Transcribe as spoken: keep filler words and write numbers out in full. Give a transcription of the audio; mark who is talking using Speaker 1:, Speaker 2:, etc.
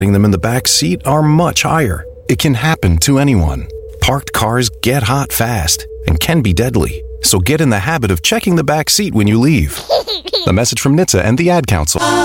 Speaker 1: them in the back seat are much higher. It can happen to anyone. Parked cars get hot fast and can be deadly. So get in the habit of checking the back seat when you leave. The message from N H T S A and the Ad Council.